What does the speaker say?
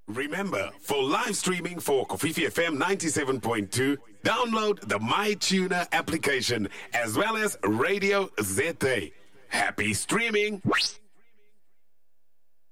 Remember, for live streaming for Kofifi FM 97.2, download the MyTuner application as well as Radio ZA. Happy streaming!